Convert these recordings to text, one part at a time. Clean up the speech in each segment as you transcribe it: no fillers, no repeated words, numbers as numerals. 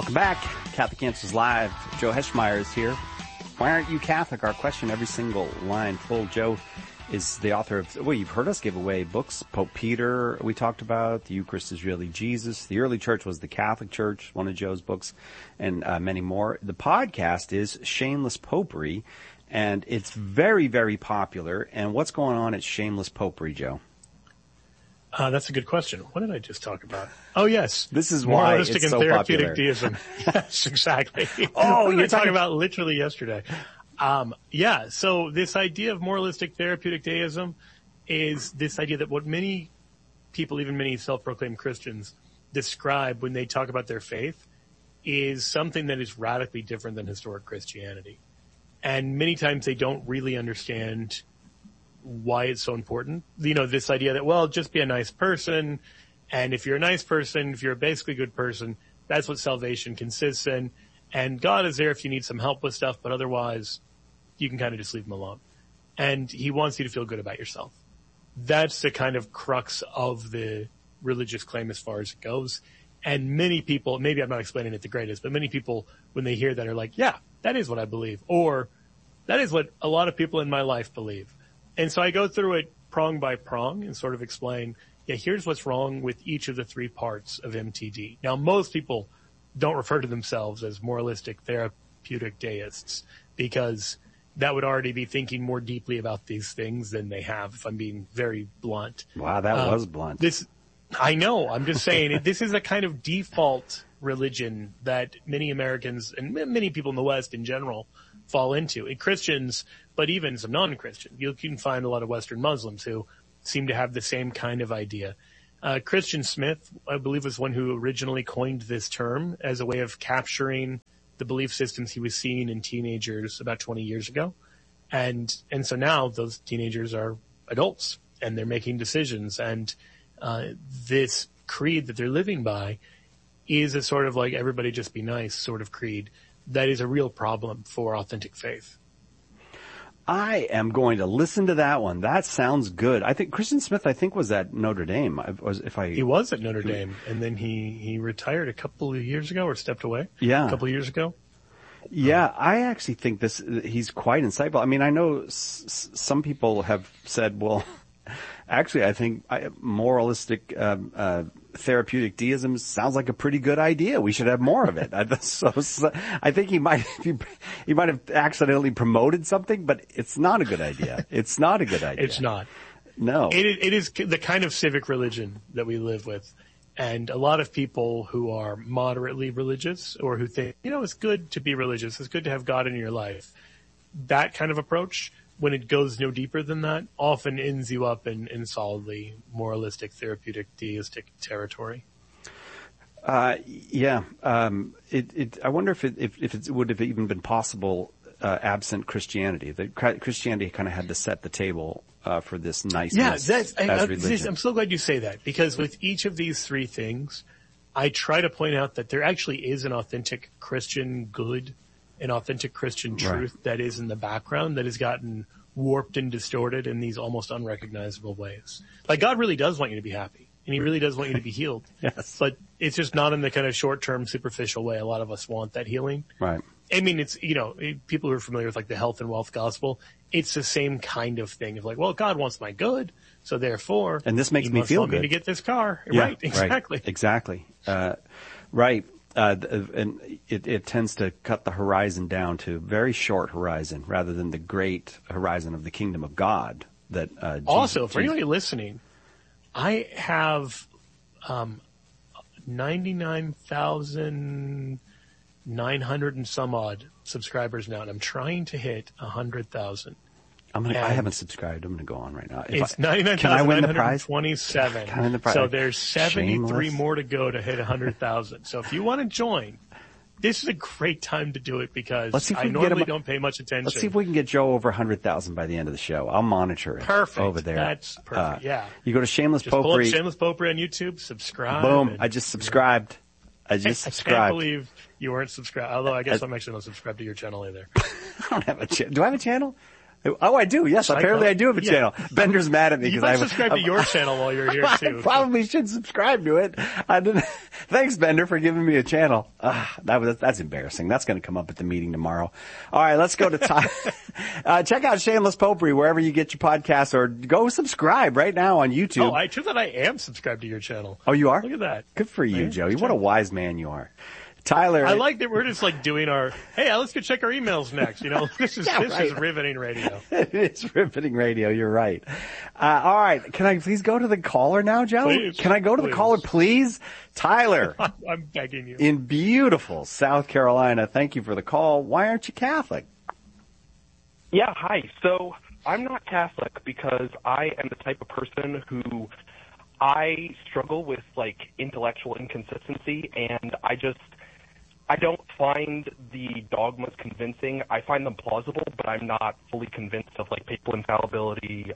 Welcome back. Catholic Answers Live. Joe Heschmeyer is here. Why aren't you Catholic? Our question, every single line full. Joe is the author of, well, you've heard us give away books. Pope Peter, we talked about. The Eucharist is really Jesus. The early church was the Catholic Church, one of Joe's books, and many more. The podcast is Shameless Popery, and it's very, very popular. And what's going on at Shameless Popery, Joe? That's a good question. What did I just talk about? Oh, yes. This is why moralistic it's and so therapeutic popular. deism. Yes, exactly. Oh, you're talking about literally yesterday. Yeah. So this idea of moralistic therapeutic deism is this idea that what many people, even many self-proclaimed Christians, describe when they talk about their faith is something that is radically different than historic Christianity. And many times they don't really understand why it's so important. You know, this idea that, well, just be a nice person. And if you're a nice person, if you're a basically good person, that's what salvation consists in. And God is there if you need some help with stuff, but otherwise you can kind of just leave him alone. And he wants you to feel good about yourself. That's the kind of crux of the religious claim as far as it goes. And many people, maybe I'm not explaining it the greatest, but many people, when they hear that, are like, yeah, that is what I believe. Or that is what a lot of people in my life believe. And so I go through it prong by prong and sort of explain, yeah, here's what's wrong with each of the three parts of MTD. Now, most people don't refer to themselves as moralistic therapeutic deists because that would already be thinking more deeply about these things than they have, if I'm being very blunt. Wow, that was blunt. I know. I'm just saying this is a kind of default religion that many Americans and many people in the West in general fall into. And Christians, but even some non-Christians. You can find a lot of Western Muslims who seem to have the same kind of idea. Christian Smith, I believe, was one who originally coined this term as a way of capturing the belief systems he was seeing in teenagers about 20 years ago. And so now those teenagers are adults and they're making decisions. And this creed that they're living by is a sort of like everybody just be nice sort of creed that is a real problem for authentic faith. I am going to listen to that one. That sounds good. I think Christian Smith, was at Notre Dame. He was at Notre Dame, and then he retired a couple of years ago or stepped away. Yeah. A couple of years ago. Yeah, I actually think he's quite insightful. I mean, I know some people have said, well, actually, I think moralistic therapeutic deism sounds like a pretty good idea. We should have more of it. So I think he might have accidentally promoted something, but it's not a good idea. It's not a good idea. It's not. No. It is the kind of civic religion that we live with. And a lot of people who are moderately religious or who think, it's good to be religious, it's good to have God in your life. That kind of approach, when it goes no deeper than that, often ends you up in solidly moralistic, therapeutic, deistic territory. Yeah. I wonder if it would have even been possible absent Christianity. That Christianity kind of had to set the table for this niceness as religion. I'm so glad you say that, because with each of these three things, I try to point out that there actually is an authentic Christian good, an authentic Christian truth that is in the background that has gotten warped and distorted in these almost unrecognizable ways. Like, God really does want you to be happy, and he really does want you to be healed. Yes. But it's just not in the kind of short-term, superficial way a lot of us want that healing. Right. I mean, it's, people who are familiar with like the health and wealth gospel, it's the same kind of thing of like, well, God wants my good, so therefore, and this makes me feel good to get this car. Yeah, right. Exactly. Right. Exactly. Right. And it tends to cut the horizon down to very short horizon rather than the great horizon of the kingdom of God. That also, for anybody listening, I have 99,900 and some odd subscribers now, and I'm trying to hit 100,000. I haven't subscribed. I'm going to go on right now. It's 99,927. Can I win the prize? So there's 73 Shameless. more to go to hit 100,000. So if you want to join, this is a great time to do it because I normally don't pay much attention. Let's see if we can get Joe over 100,000 by the end of the show. I'll monitor it. Perfect. Over there. That's perfect. Yeah. You go to Shameless Just pull up Popery. Shameless Popery on YouTube, subscribe. Boom. I just subscribed. I can't believe you weren't subscribed. Although I guess I'm actually not subscribed to your channel either. I don't have a channel. Do I have a channel? Oh, I do. Yes, apparently I do have a channel. Bender's mad at me because I subscribe to your channel while you're here too. I probably should subscribe to it. I didn't. Thanks, Bender, for giving me a channel. That's embarrassing. That's going to come up at the meeting tomorrow. All right, let's go to check out Shameless Popery wherever you get your podcasts, or go subscribe right now on YouTube. Oh, I turns out I am subscribed to your channel. Oh, you are? Look at that. Good for you, Joey. What a wise man you are. Tyler. I like that we're just like doing our, hey, let's go check our emails next. You know, this is riveting radio. It's riveting radio. You're right. All right. Can I please go to the caller now, Joe? Please, Can I go to the caller, please? Tyler. I'm begging you. In beautiful South Carolina. Thank you for the call. Why aren't you Catholic? Yeah, hi. So I'm not Catholic because I am the type of person who I struggle with like intellectual inconsistency, and I don't find the dogmas convincing. I find them plausible, but I'm not fully convinced of like papal infallibility,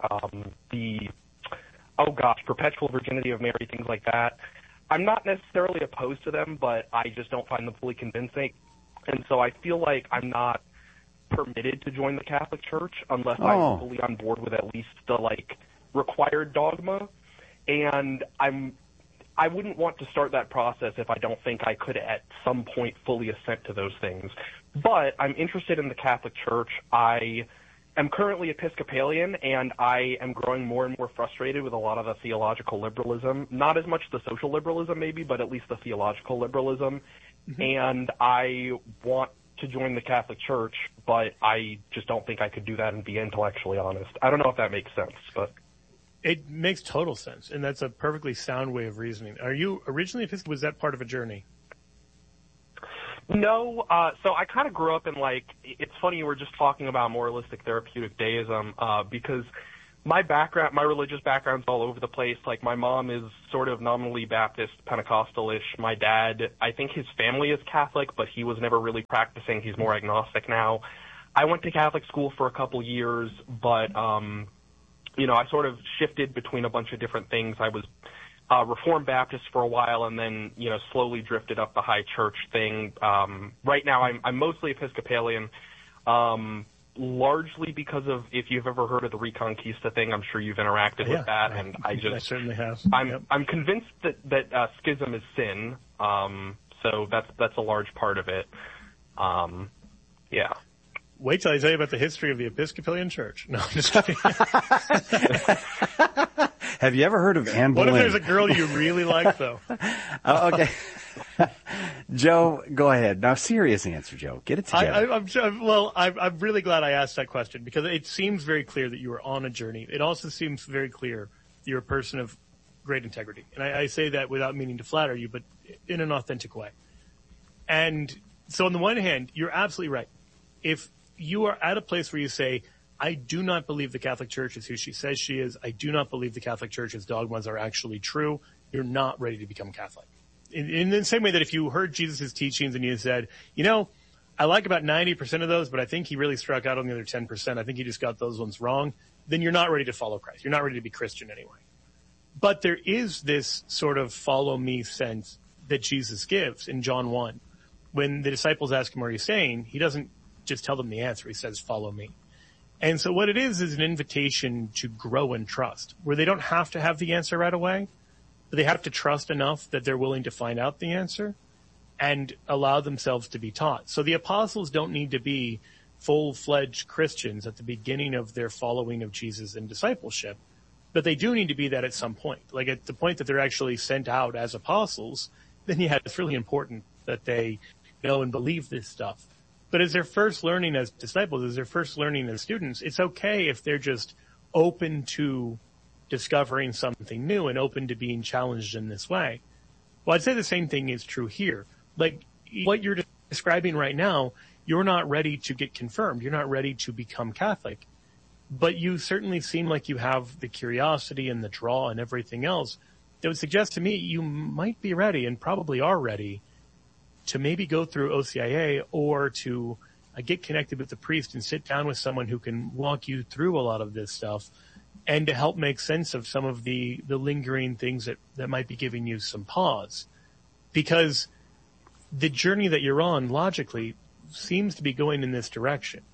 perpetual virginity of Mary, things like that. I'm not necessarily opposed to them, but I just don't find them fully convincing. And so I feel like I'm not permitted to join the Catholic Church unless I'm fully on board with at least the like required dogma. And I wouldn't want to start that process if I don't think I could at some point fully assent to those things. But I'm interested in the Catholic Church. I am currently Episcopalian, and I am growing more and more frustrated with a lot of the theological liberalism. Not as much the social liberalism maybe, but at least the theological liberalism. Mm-hmm. And I want to join the Catholic Church, but I just don't think I could do that and be intellectually honest. I don't know if that makes sense, but... It makes total sense, and that's a perfectly sound way of reasoning. Are you originally Episcopal? Was that part of a journey? No, so I kind of grew up in like, it's funny you were just talking about moralistic therapeutic deism, because my religious background's all over the place. Like my mom is sort of nominally Baptist, Pentecostal-ish. My dad, I think his family is Catholic, but he was never really practicing. He's more agnostic now. I went to Catholic school for a couple years, but, I sort of shifted between a bunch of different things. I was Reformed Baptist for a while, and then, slowly drifted up the high church thing. Right now, I'm mostly Episcopalian, largely because of, if you've ever heard of the Reconquista thing, I'm sure you've interacted with that, and I certainly have. I'm convinced that schism is sin, so that's a large part of it. Yeah. Wait till I tell you about the history of the Episcopalian Church. No, I'm just kidding. Have you ever heard of Anne Boleyn? What if there's a girl you really like, though? Okay. Joe, go ahead. Now, serious answer, Joe. Get it together. I'm really glad I asked that question because it seems very clear that you are on a journey. It also seems very clear you're a person of great integrity. And I say that without meaning to flatter you, but in an authentic way. And so on the one hand, you're absolutely right. If you are at a place where you say, I do not believe the Catholic Church is who she says she is. I do not believe the Catholic Church's dogmas are actually true. You're not ready to become Catholic. In the same way that if you heard Jesus' teachings and you said, I like about 90% of those, but I think he really struck out on the other 10%. I think he just got those ones wrong. Then you're not ready to follow Christ. You're not ready to be Christian anyway. But there is this sort of follow me sense that Jesus gives in John 1. When the disciples ask him, where are you staying? He doesn't just tell them the answer. He says, follow me. And so what it is an invitation to grow in trust, where they don't have to have the answer right away, but they have to trust enough that they're willing to find out the answer and allow themselves to be taught. So the apostles don't need to be full-fledged Christians at the beginning of their following of Jesus and discipleship, but they do need to be that at some point. Like at the point that they're actually sent out as apostles, then it's really important that they know and believe this stuff. But as they're first learning as disciples, as they're first learning as students, it's okay if they're just open to discovering something new and open to being challenged in this way. Well, I'd say the same thing is true here. Like what you're describing right now, you're not ready to get confirmed. You're not ready to become Catholic. But you certainly seem like you have the curiosity and the draw and everything else that would suggest to me you might be ready and probably are ready to maybe go through OCIA or to get connected with the priest and sit down with someone who can walk you through a lot of this stuff and to help make sense of some of the lingering things that might be giving you some pause. Because the journey that you're on logically seems to be going in this direction.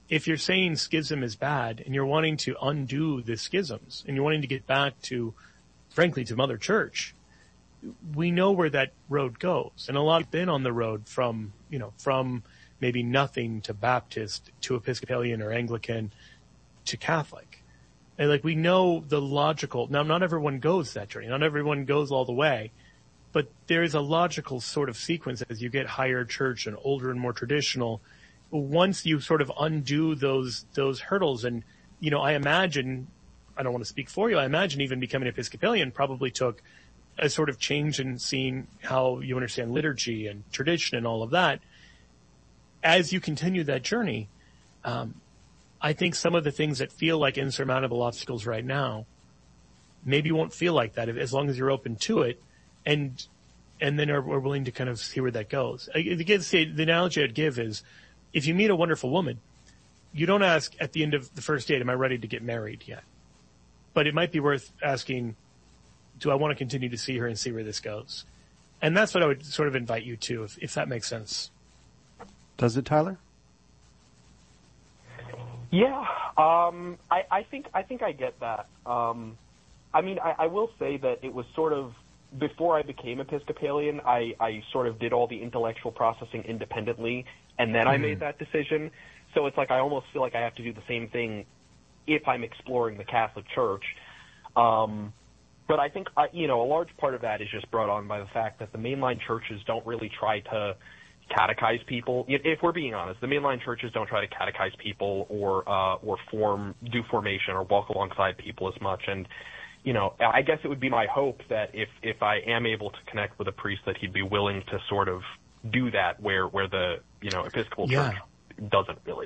if you're saying schism is bad and you're wanting to undo the schisms and you're wanting to get back to, frankly, to Mother Church, we know where that road goes. And a lot have been on the road from maybe nothing to Baptist to Episcopalian or Anglican to Catholic. And we know the logical, now not everyone goes that journey. Not everyone goes all the way, but there is a logical sort of sequence as you get higher church and older and more traditional. Once you sort of undo those hurdles, and, I imagine, I don't want to speak for you, I imagine even becoming Episcopalian probably took a sort of change in seeing how you understand liturgy and tradition and all of that. As you continue that journey, I think some of the things that feel like insurmountable obstacles right now maybe won't feel like that as long as you're open to it and then are willing to kind of see where that goes. The analogy I'd give is, if you meet a wonderful woman, you don't ask at the end of the first date, am I ready to get married yet? But it might be worth asking, do I want to continue to see her and see where this goes? And that's what I would sort of invite you to, if that makes sense. Does it, Tyler? Yeah, I think I get that. I will say that it was sort of, before I became Episcopalian, I sort of did all the intellectual processing independently, and then I made that decision. So it's I almost feel like I have to do the same thing if I'm exploring the Catholic Church. But I think, a large part of that is just brought on by the fact that the mainline churches don't really try to catechize people. If we're being honest, the mainline churches don't try to catechize people or do formation or walk alongside people as much. And, I guess it would be my hope that if I am able to connect with a priest, that he'd be willing to sort of do that where the, Episcopal Church doesn't really.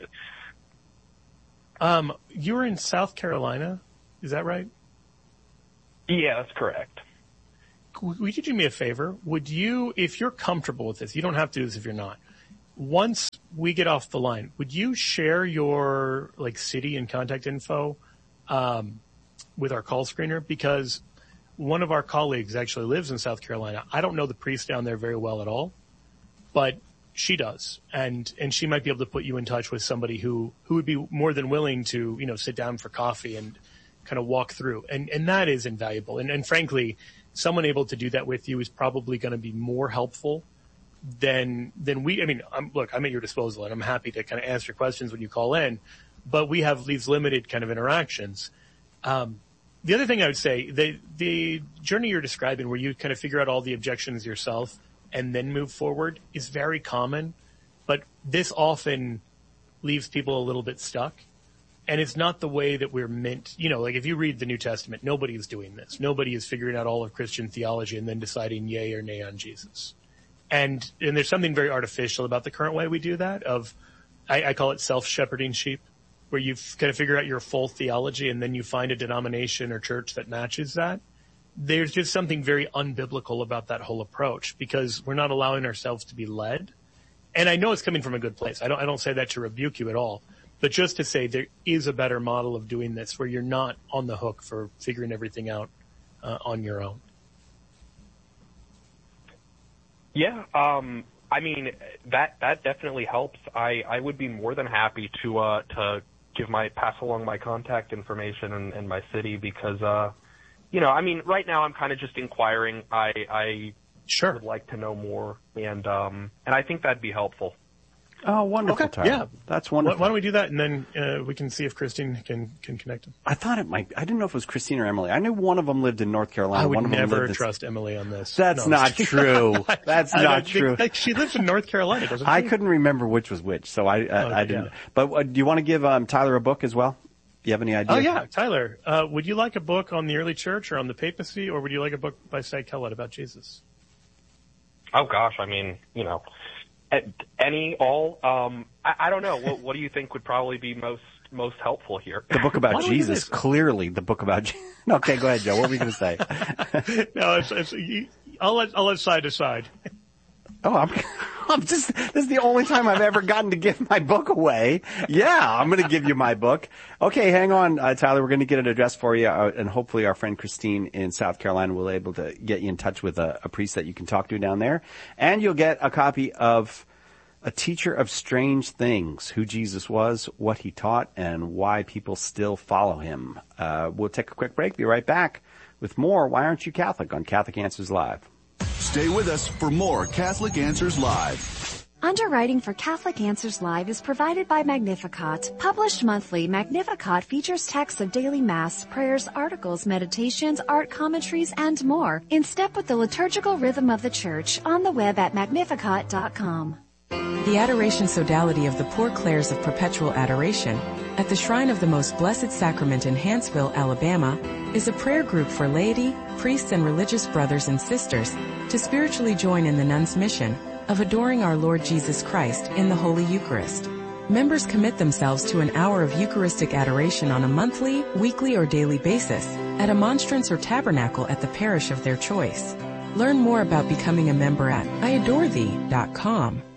You were in South Carolina, is that right? Yeah, that's correct. Would you do me a favor? Would you, if you're comfortable with this, you don't have to do this if you're not. Once we get off the line, would you share your city and contact info with our call screener? Because one of our colleagues actually lives in South Carolina. I don't know the priest down there very well at all, but she does, and she might be able to put you in touch with somebody who would be more than willing to sit down for coffee and kind of walk through, and that is invaluable. And frankly, someone able to do that with you is probably going to be more helpful than we. I mean, I'm at your disposal, and I'm happy to kind of answer questions when you call in, but we have these limited kind of interactions. The other thing I would say, the journey you're describing, where you kind of figure out all the objections yourself and then move forward, is very common, but this often leaves people a little bit stuck. And it's not the way that we're meant, if you read the New Testament, nobody is doing this. Nobody is figuring out all of Christian theology and then deciding yay or nay on Jesus. And there's something very artificial about the current way we do that, I call it self-shepherding sheep, where you kind of figure out your full theology and then you find a denomination or church that matches that. There's just something very unbiblical about that whole approach, because we're not allowing ourselves to be led. And I know it's coming from a good place. I don't say that to rebuke you at all, but just to say there is a better model of doing this where you're not on the hook for figuring everything out on your own. Yeah, that definitely helps. I would be more than happy to pass along my contact information and my city, because right now I'm kind of just inquiring. I sure would like to know more, and I think that'd be helpful. Oh, wonderful, okay. Tyler. Yeah, that's wonderful. Why don't we do that, and then we can see if Christine can connect them. I thought it might. I didn't know if it was Christine or Emily. I knew one of them lived in North Carolina. I would one of them never lived trust Emily on this. That's not true. That's not true. She lives in North Carolina, doesn't she? I couldn't remember which was which, so I didn't. Yeah. But do you want to give Tyler a book as well? Do you have any idea? Oh yeah, Tyler. Would you like a book on the early church or on the papacy, or would you like a book by Cy Kellett about Jesus? Oh gosh, I don't know. What do you think would probably be most helpful here? The book about Jesus, clearly the book about Jesus. Okay, go ahead, Joe. What were you going to say? No, I'll let Cy decide. Oh, this is the only time I've ever gotten to give my book away. Yeah, I'm going to give you my book. Okay, hang on, Tyler. We're going to get it addressed for you, and hopefully our friend Christine in South Carolina will be able to get you in touch with a priest that you can talk to down there. And you'll get a copy of A teacher of strange things, who Jesus was, what he taught, and why people still follow him. We'll take a quick break. Be right back with more Why Aren't You Catholic on Catholic Answers Live. Stay with us for more Catholic Answers Live. Underwriting for Catholic Answers Live is provided by Magnificat. Published monthly, Magnificat features texts of daily Mass, prayers, articles, meditations, art commentaries, and more, in step with the liturgical rhythm of the Church, on the web at magnificat.com. The Adoration Sodality of the Poor Clares of Perpetual Adoration at the Shrine of the Most Blessed Sacrament in Huntsville, Alabama, is a prayer group for laity, priests, and religious brothers and sisters to spiritually join in the nuns' mission of adoring our Lord Jesus Christ in the Holy Eucharist. Members commit themselves to an hour of Eucharistic adoration on a monthly, weekly, or daily basis at a monstrance or tabernacle at the parish of their choice. Learn more about becoming a member at iadorethee.com.